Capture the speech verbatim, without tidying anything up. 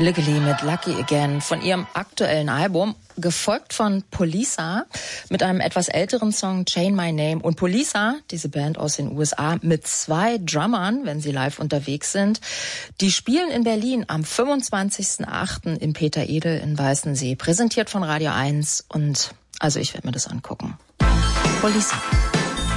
Legally mit Lucky Again von ihrem aktuellen Album, gefolgt von Poliça mit einem etwas älteren Song Chain My Name. Und Poliça, diese Band aus den U S A, mit zwei Drummern, wenn sie live unterwegs sind, die spielen in Berlin am fünfundzwanzigsten achten im Peter Edel in Weißensee, präsentiert von Radio eins. Und also ich werde mir das angucken. Poliça.